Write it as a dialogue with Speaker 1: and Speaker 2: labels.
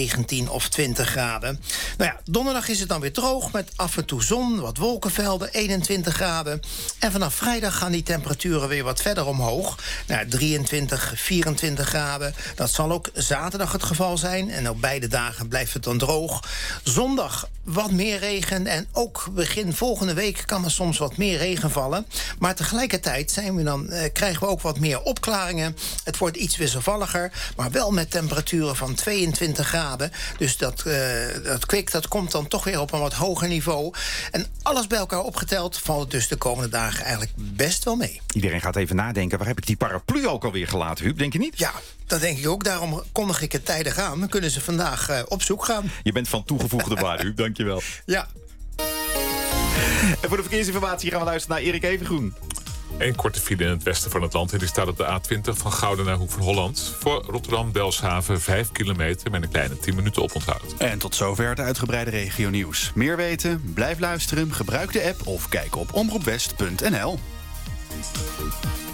Speaker 1: 19 of 20 graden. Nou ja, donderdag is het dan weer droog met af en toe zon, wat wolkenvelden, 21 graden. En vanaf vrijdag gaan die temperaturen weer wat verder omhoog. Naar 23, 24 graden. Dat zal ook zaterdag het geval zijn. En op beide dagen blijft het dan droog. Zondag wat meer regen. En ook begin volgende week kan er soms wat meer regen vallen. Maar tegelijkertijd krijgen we ook wat meer opklaringen. Het wordt iets wisselvalliger, maar wel met temperaturen van 22 graden. Dus dat kwik dat komt dan toch weer op een wat hoger niveau. En alles bij elkaar opgeteld valt het dus de komende dagen eigenlijk best wel mee.
Speaker 2: Iedereen gaat even nadenken, waar heb ik die paraplu ook alweer gelaten, Huub? Denk je niet?
Speaker 1: Ja, dat denk ik ook. Daarom kondig ik het tijdig aan. Dan kunnen ze vandaag op zoek gaan.
Speaker 2: Je bent van toegevoegde waarde, Huub. Dankjewel.
Speaker 1: Ja.
Speaker 2: En voor de verkeersinformatie gaan we luisteren naar Erik Evengroen.
Speaker 3: Een korte file in het westen van het land. En die staat op de A20 van Gouden naar Hoek van Holland. Voor Rotterdam-Delfshaven 5 kilometer met een kleine 10 minuten oponthoud.
Speaker 4: En tot zover het uitgebreide regionieuws. Meer weten? Blijf luisteren, gebruik de app of kijk op omroepwest.nl.